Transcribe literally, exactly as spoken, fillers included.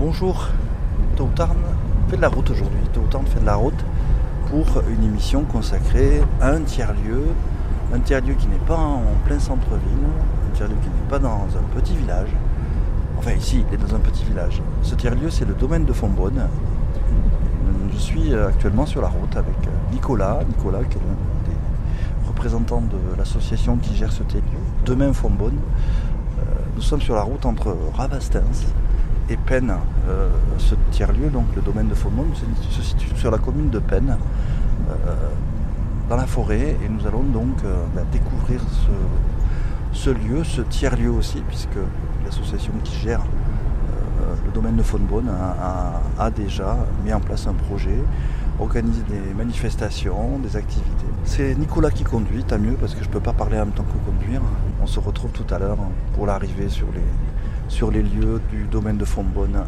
Bonjour, Tautarn fait de la route aujourd'hui. Tautarn fait de la route pour une émission consacrée à un tiers-lieu, un tiers-lieu qui n'est pas en plein centre-ville, un tiers-lieu qui n'est pas dans un petit village. Enfin ici, il est dans un petit village. Ce tiers-lieu, c'est le domaine de Fontbonne. Je suis actuellement sur la route avec Nicolas, Nicolas qui est l'un des représentants de l'association qui gère ce tiers-lieu, Demain Fontbonne. Nous sommes sur la route entre Rabastens et Pennes. Euh, ce tiers-lieu, donc le domaine de Fontbonne, se situe sur la commune de Pennes, euh, dans la forêt, et nous allons donc euh, bah, découvrir ce, ce lieu, ce tiers-lieu aussi, puisque l'association qui gère euh, le domaine de Fontbonne a, a, a déjà mis en place un projet, organise des manifestations, des activités. C'est Nicolas qui conduit, tant mieux, parce que je ne peux pas parler en même temps que conduire. On se retrouve tout à l'heure pour l'arrivée sur les, sur les lieux du domaine de Fontbonne